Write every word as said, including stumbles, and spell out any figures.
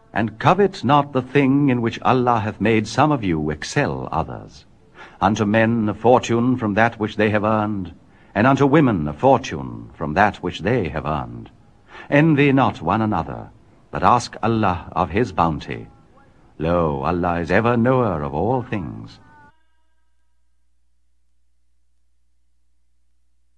And covet not the thing in which Allah hath made some of you excel others. Unto men a fortune from that which they have earned, and unto women a fortune from that which they have earned. Envy not one another, but ask Allah of his bounty. Lo, Allah is ever knower of all things.